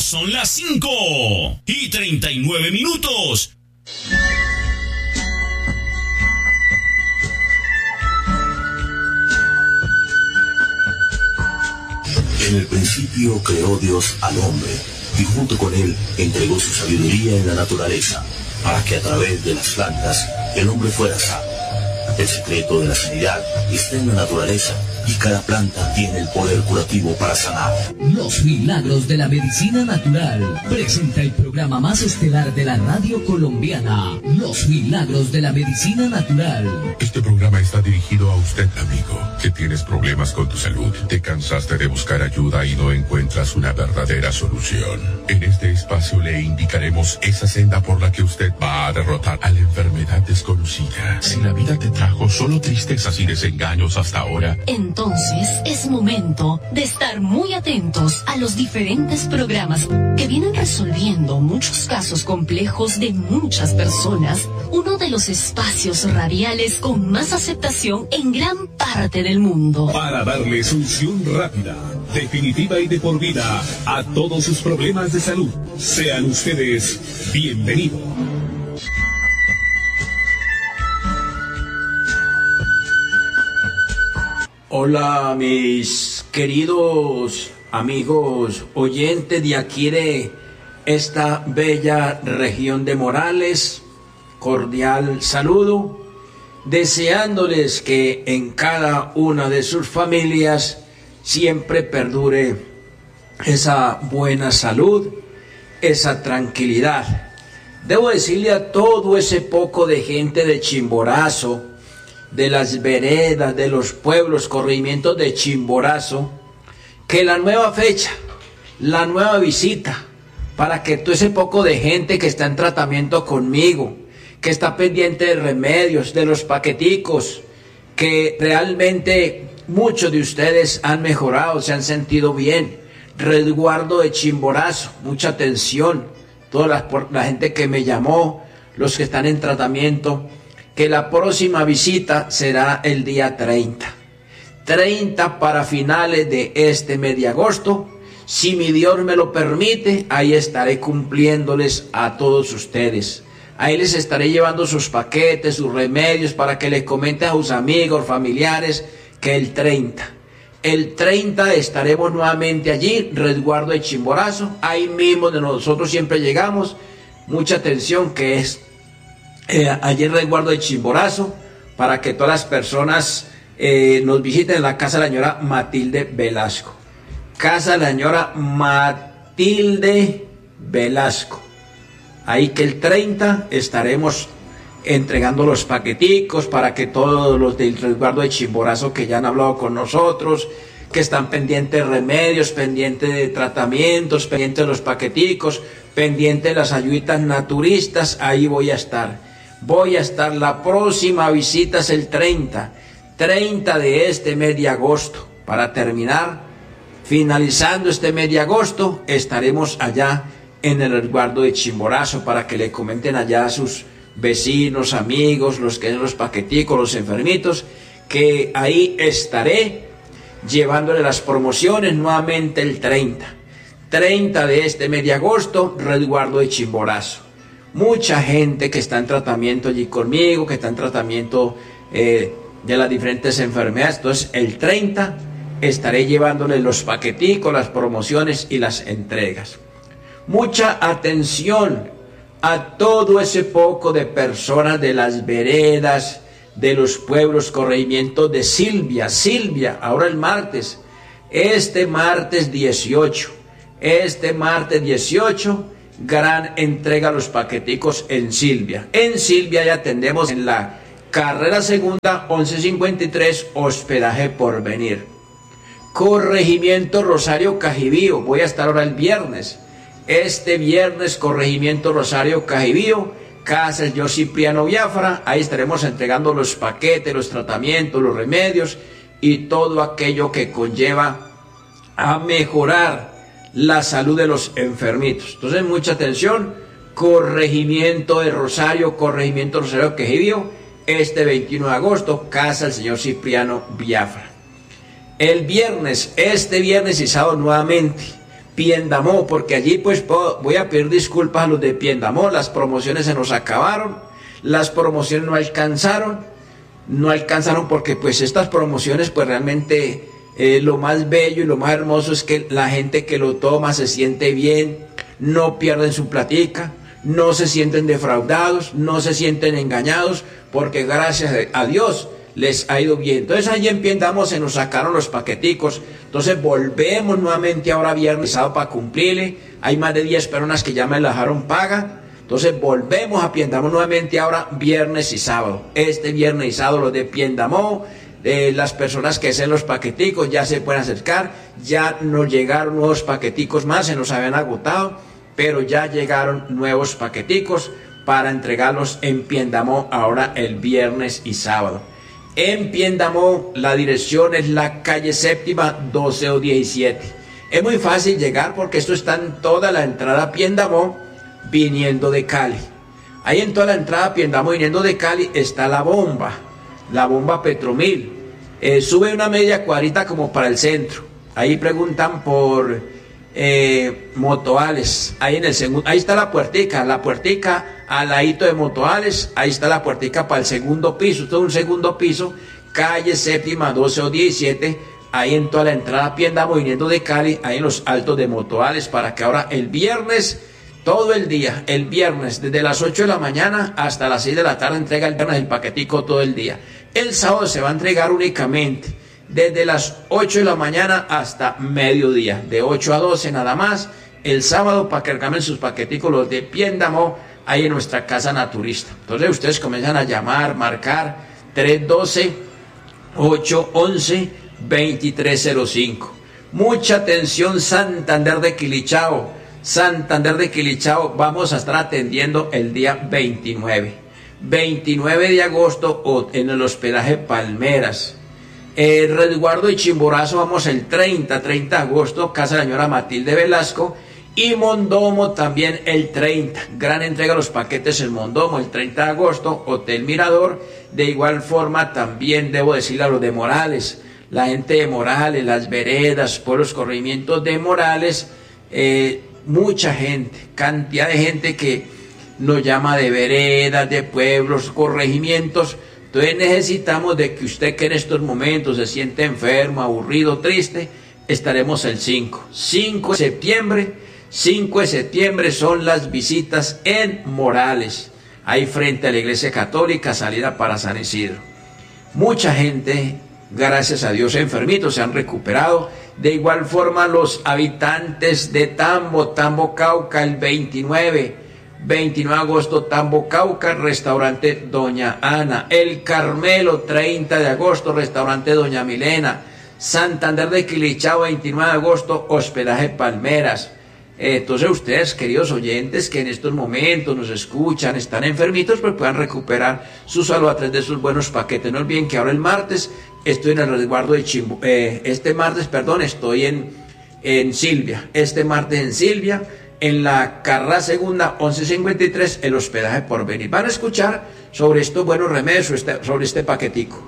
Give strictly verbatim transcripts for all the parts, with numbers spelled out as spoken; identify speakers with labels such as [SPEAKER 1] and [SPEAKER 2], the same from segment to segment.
[SPEAKER 1] son las cinco y treinta y nueve minutos.
[SPEAKER 2] En el principio creó Dios al hombre, y junto con él entregó su sabiduría en la naturaleza, para que a través de las plantas el hombre fuera sano. El secreto de la sanidad está en la naturaleza, y cada planta tiene el poder curativo para sanar.
[SPEAKER 3] Los milagros de la medicina natural. Presenta el programa más estelar de la radio colombiana. Los milagros de la medicina natural.
[SPEAKER 4] Este programa está dirigido a usted, amigo, que tienes problemas con tu salud. Te cansaste de buscar ayuda y no encuentras una verdadera solución. En este espacio le indicaremos esa senda por la que usted va a derrotar a la enfermedad desconocida. Si la vida te trajo solo tristezas y desengaños hasta ahora,
[SPEAKER 5] entonces es momento de estar muy atentos a los diferentes programas que vienen resolviendo muchos casos complejos de muchas personas. Uno de los espacios radiales con más aceptación en gran parte del mundo.
[SPEAKER 6] Para darle solución rápida, definitiva y de por vida a todos sus problemas de salud. Sean ustedes bienvenidos.
[SPEAKER 7] Hola mis queridos amigos oyentes de aquí de esta bella región de Morales, cordial saludo, deseándoles que en cada una de sus familias siempre perdure esa buena salud, esa tranquilidad. Debo decirle a todo ese poco de gente de Chimborazo, de las veredas, de los pueblos, corregimientos de Chimborazo, que la nueva fecha, la nueva visita, para que todo ese poco de gente que está en tratamiento conmigo, que está pendiente de remedios, de los paqueticos, que realmente muchos de ustedes han mejorado, se han sentido bien. Resguardo de Chimborazo, mucha atención, toda la, la gente que me llamó, los que están en tratamiento, que la próxima visita será el día treinta. treinta para finales de este mes de agosto. Si mi Dios me lo permite, ahí estaré cumpliéndoles a todos ustedes. Ahí les estaré llevando sus paquetes, sus remedios, para que les comenten a sus amigos, familiares, que el treinta. El treinta estaremos nuevamente allí, resguardo de Chimborazo. Ahí mismo de nosotros siempre llegamos. Mucha atención, que es Eh, allí en resguardo de Chimborazo, para que todas las personas eh, nos visiten en la casa de la señora Matilde Velasco. Casa de la señora Matilde Velasco. Ahí que el treinta estaremos entregando los paqueticos para que todos los del resguardo de Chimborazo que ya han hablado con nosotros, que están pendientes de remedios, pendientes de tratamientos, pendientes de los paqueticos, pendientes de las ayuditas naturistas, ahí voy a estar. Voy a estar, la próxima visita es el treinta, treinta de este mes de agosto. Para terminar, finalizando este mes de agosto, estaremos allá en el resguardo de Chimborazo para que le comenten allá a sus vecinos, amigos, los que tienen los paqueticos, los enfermitos, que ahí estaré llevándole las promociones nuevamente el treinta. treinta de este mes de agosto, resguardo de Chimborazo. Mucha gente que está en tratamiento allí conmigo, que está en tratamiento eh, de las diferentes enfermedades. Entonces el treinta estaré llevándole los paqueticos, las promociones y las entregas. Mucha atención a todo ese poco de personas de las veredas, de los pueblos, corregimientos de Silvia. Silvia, ahora el martes, este martes dieciocho, este martes dieciocho, gran entrega a los paqueticos en Silvia. En Silvia ya atendemos en la carrera segunda, once cincuenta y tres, hospedaje por venir. Corregimiento Rosario Cajibío, voy a estar ahora el viernes. Este viernes, Corregimiento Rosario Cajibío, casa del señor Cipriano Biafra. Ahí estaremos entregando los paquetes, los tratamientos, los remedios y todo aquello que conlleva a mejorar la salud de los enfermitos. Entonces, mucha atención. Corregimiento de Rosario, Corregimiento Rosario Cajibío, este veintiuno de agosto, casa del señor Cipriano Biafra. El viernes, este viernes y sábado nuevamente, Piendamó, porque allí pues voy a pedir disculpas a los de Piendamó, las promociones se nos acabaron, las promociones no alcanzaron, no alcanzaron porque pues estas promociones pues realmente eh, lo más bello y lo más hermoso es que la gente que lo toma se siente bien, no pierden su platica, no se sienten defraudados, no se sienten engañados, porque gracias a Dios les ha ido bien. Entonces allí en Piendamó se nos sacaron los paqueticos, entonces volvemos nuevamente ahora viernes y sábado para cumplirle, hay más de diez personas que ya me la dejaron paga, entonces volvemos a Piendamó nuevamente ahora viernes y sábado, este viernes y sábado los de Piendamó, eh, las personas que hacen los paqueticos ya se pueden acercar, ya nos llegaron nuevos paqueticos más, se nos habían agotado, pero ya llegaron nuevos paqueticos para entregarlos en Piendamó ahora el viernes y sábado. En Piendamó la dirección es la calle séptima doce o diecisiete. Es muy fácil llegar porque esto está en toda la entrada a Piendamó viniendo de Cali. Ahí en toda la entrada a Piendamó viniendo de Cali está la bomba, la bomba Petromil. Eh, sube una media cuadrita como para el centro. Ahí preguntan por eh, Motoales. Ahí en el segundo, ahí está la puertica, la puertica al ladito de Motoales, ahí está la puertica para el segundo piso, todo un segundo piso, calle séptima doce o diecisiete, ahí en toda la entrada a Piendamó viniendo de Cali, ahí en los altos de Motoales, para que ahora el viernes, todo el día, el viernes, desde las ocho de la mañana hasta las seis de la tarde, entrega el viernes el paquetico todo el día. El sábado se va a entregar únicamente desde las ocho de la mañana hasta mediodía, de ocho a doce nada más, el sábado para que reclamen sus paqueticos los de Piendamó, ahí en nuestra casa naturista. Entonces ustedes comienzan a llamar, marcar tres uno dos, ocho uno uno, dos tres cero cinco. Mucha atención Santander de Quilichao. Santander de Quilichao vamos a estar atendiendo el día veintinueve. veintinueve de agosto en el hospedaje Palmeras. El resguardo y Chimborazo vamos el treinta, treinta de agosto, casa de la señora Matilde Velasco. Y Mondomo también el treinta, gran entrega de los paquetes en Mondomo, el treinta de agosto, Hotel Mirador. De igual forma también debo decirle a los de Morales, la gente de Morales, las veredas, pueblos, corregimientos de Morales, eh, mucha gente, cantidad de gente que nos llama de veredas, de pueblos, corregimientos. Entonces necesitamos de que usted que en estos momentos se siente enfermo, aburrido, triste, estaremos el cinco, cinco de septiembre. cinco de septiembre son las visitas en Morales, ahí frente a la iglesia católica, salida para San Isidro. Mucha gente, gracias a Dios, enfermitos se han recuperado. De igual forma los habitantes de Tambo, Tambo Cauca, el veintinueve, veintinueve de agosto, Tambo Cauca, restaurante Doña Ana. El Carmelo, treinta de agosto, restaurante Doña Milena. Santander de Quilichao, veintinueve de agosto, hospedaje Palmeras. Entonces ustedes, queridos oyentes, que en estos momentos nos escuchan, están enfermitos, pues puedan recuperar su salud a través de sus buenos paquetes. No olviden que ahora el martes estoy en el resguardo de Chimbo, eh, este martes, perdón, estoy en, en Silvia, este martes en Silvia, en la Carrá Segunda, once cincuenta y tres, el hospedaje Porvenir. Van a escuchar sobre estos buenos remedios, sobre este, sobre este paquetico.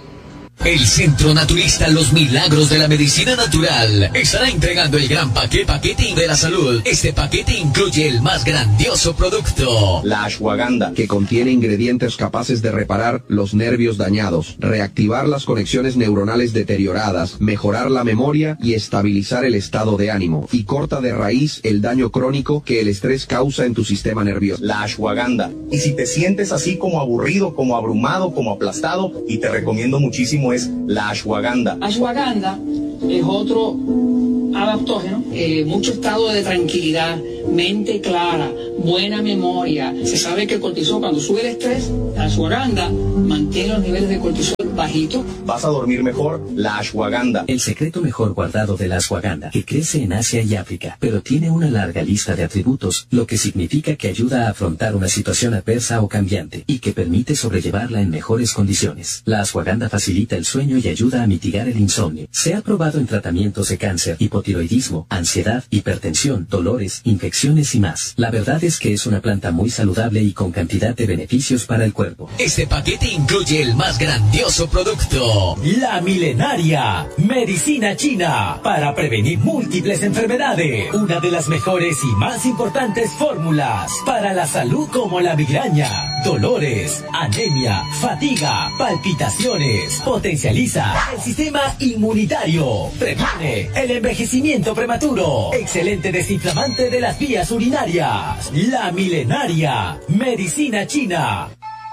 [SPEAKER 3] El Centro Naturista Los Milagros de la Medicina Natural estará entregando el gran paquete paquete de la salud. Este paquete incluye el más grandioso producto,
[SPEAKER 8] la ashwagandha, que contiene ingredientes capaces de reparar los nervios dañados, reactivar las conexiones neuronales deterioradas, mejorar la memoria y estabilizar el estado de ánimo, y corta de raíz el daño crónico que el estrés causa en tu sistema nervioso.
[SPEAKER 9] La ashwagandha. Y si te sientes así como aburrido, como abrumado, como aplastado, y te recomiendo muchísimo es la ashwagandha.
[SPEAKER 10] Ashwagandha es otro adaptógeno, eh, mucho estado de tranquilidad, mente clara, buena memoria. Se sabe que el cortisol, cuando sube el estrés, la ashwagandha mantiene los niveles de cortisol bajitos.
[SPEAKER 9] Vas a dormir mejor, la ashwagandha.
[SPEAKER 11] El secreto mejor guardado de la ashwagandha, que crece en Asia y África, pero tiene una larga lista de atributos, lo que significa que ayuda a afrontar una situación adversa o cambiante, y que permite sobrellevarla en mejores condiciones. La ashwagandha facilita el sueño y ayuda a mitigar el insomnio. Se ha probado en tratamientos de cáncer, hipotiroidismo, ansiedad, hipertensión, dolores, infecciones, infecciones y más. La verdad es que es una planta muy saludable y con cantidad de beneficios para el cuerpo.
[SPEAKER 3] Este paquete incluye el más grandioso producto.
[SPEAKER 12] La milenaria medicina china para prevenir múltiples enfermedades. Una de las mejores y más importantes fórmulas para la salud, como la migraña, dolores, anemia, fatiga, palpitaciones. Potencializa el sistema inmunitario. Previene el envejecimiento prematuro. Excelente desinflamante de las vías urinarias. La milenaria medicina china.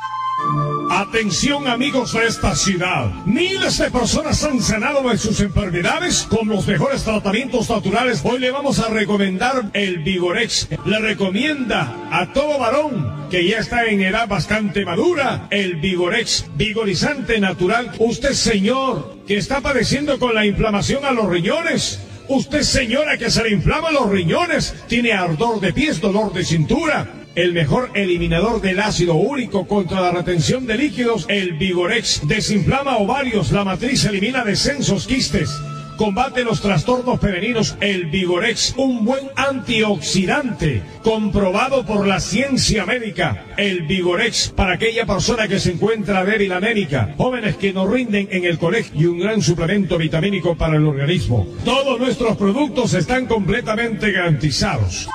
[SPEAKER 13] Atención, amigos de esta ciudad. Miles de personas han sanado de sus enfermedades con los mejores tratamientos naturales. Hoy le vamos a recomendar el Vigorex. Le recomienda a todo varón que ya está en edad bastante madura el Vigorex, vigorizante natural. Usted, señor, que está padeciendo con la inflamación a los riñones. Usted, señora, que se le inflaman los riñones, tiene ardor de pies, dolor de cintura. El mejor eliminador del ácido úrico contra la retención de líquidos, el Vigorex. Desinflama ovarios, la matriz, elimina descensos, quistes. Combate los trastornos femeninos, el Vigorex. Un buen antioxidante, comprobado por la ciencia médica. El Vigorex, para aquella persona que se encuentra débil, anémica, jóvenes que no rinden en el colegio, y un gran suplemento vitamínico para el organismo. Todos nuestros productos están completamente garantizados.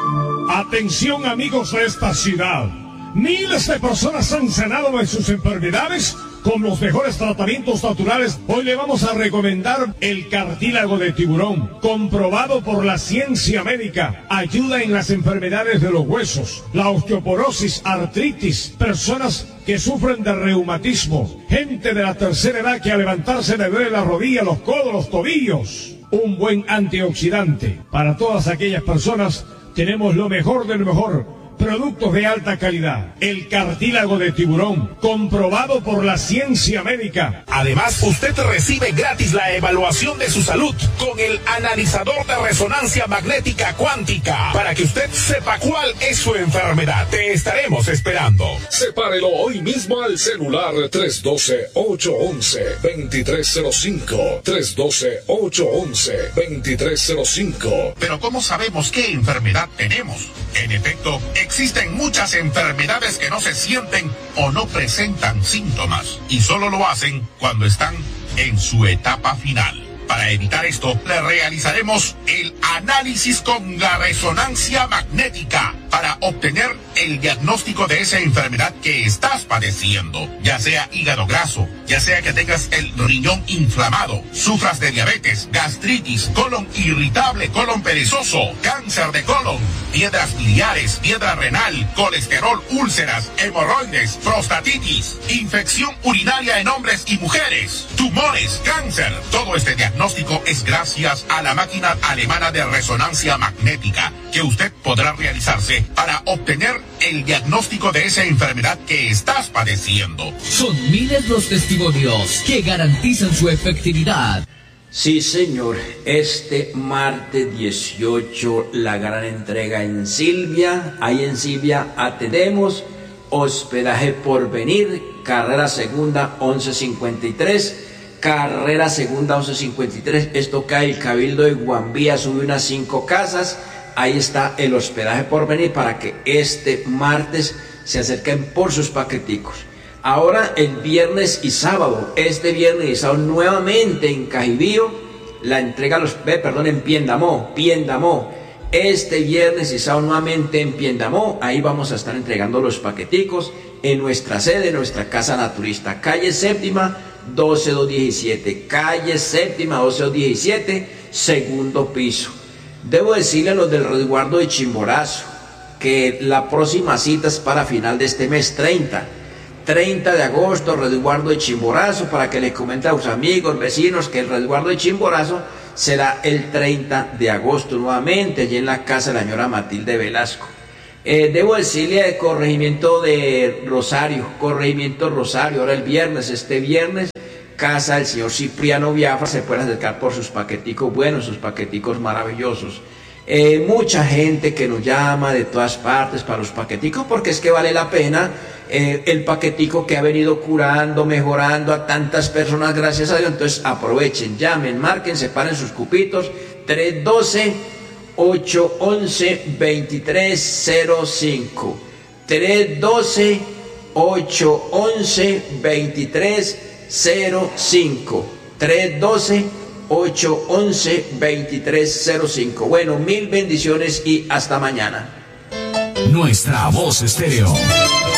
[SPEAKER 13] Atención, amigos de esta ciudad. Miles de personas han sanado de sus enfermedades con los mejores tratamientos naturales. Hoy le vamos a recomendar el cartílago de tiburón, comprobado por la ciencia médica. Ayuda en las enfermedades de los huesos, la osteoporosis, artritis, personas que sufren de reumatismo, gente de la tercera edad que al levantarse le duele la rodilla, los codos, los tobillos. Un buen antioxidante para todas aquellas personas. Tenemos lo mejor de lo mejor, productos de alta calidad. El cartílago de tiburón, comprobado por la ciencia médica.
[SPEAKER 14] Además, usted recibe gratis la evaluación de su salud con el analizador de resonancia magnética cuántica, para que usted sepa cuál es su enfermedad. Te estaremos esperando.
[SPEAKER 15] Sepárelo hoy mismo al celular tres uno dos, ocho uno uno, dos tres cero cinco. tres uno dos, ocho uno uno, dos tres cero cinco.
[SPEAKER 14] Pero ¿cómo sabemos qué enfermedad tenemos? En efecto, existen muchas enfermedades que no se sienten o no presentan síntomas y solo lo hacen cuando están en su etapa final. Para evitar esto, le realizaremos el análisis con la resonancia magnética para obtener el diagnóstico de esa enfermedad que estás padeciendo, ya sea hígado graso, ya sea que tengas el riñón inflamado, sufras de diabetes, gastritis, colon irritable, colon perezoso, cáncer de colon, piedras biliares, piedra renal, colesterol, úlceras, hemorroides, prostatitis, infección urinaria en hombres y mujeres, tumores, cáncer. Todo este diagnóstico es gracias a la máquina alemana de resonancia magnética que usted podrá realizarse para obtener el diagnóstico de esa enfermedad que estás padeciendo.
[SPEAKER 3] Son miles los testimonios que garantizan su efectividad.
[SPEAKER 7] Sí, señor. Este martes dieciocho, la gran entrega en Silvia. Ahí en Silvia atendemos hospedaje por venir, carrera segunda once cincuenta y tres. Carrera segunda once cincuenta y tres. Esto cae el Cabildo de Guambía, sube unas cinco casas. Ahí está el hospedaje por venir para que este martes se acerquen por sus paqueticos. Ahora el viernes y sábado, este viernes y sábado nuevamente en Cajibío, la entrega a los, eh, perdón, en Piendamó, Piendamó. Este viernes y sábado nuevamente en Piendamó, ahí vamos a estar entregando los paqueticos en nuestra sede, en nuestra casa naturista, calle séptima, doce mil doscientos diecisiete, calle séptima, doce mil doscientos diecisiete, segundo piso. Debo decirle a los del resguardo de Chimborazo que la próxima cita es para final de este mes, treinta de agosto, resguardo de Chimborazo, para que les comente a sus amigos, vecinos, que el resguardo de Chimborazo será el treinta de agosto nuevamente, allí en la casa de la señora Matilde Velasco. Eh, debo decirle al corregimiento de Rosario, corregimiento Rosario, ahora el viernes, este viernes, casa del señor Cipriano Biafra, se pueden acercar por sus paqueticos buenos, sus paqueticos maravillosos. Eh, mucha gente que nos llama de todas partes para los paqueticos, porque es que vale la pena eh, el paquetico que ha venido curando, mejorando a tantas personas, gracias a Dios. Entonces aprovechen, llamen, marquen, separen sus cupitos, tres uno dos, ocho uno uno, dos tres cero cinco. tres uno dos, ocho uno uno, dos tres cero cinco. tres uno dos, ocho uno uno, dos tres cero cinco. Bueno, mil bendiciones y hasta mañana.
[SPEAKER 12] Nuestra Voz Estéreo.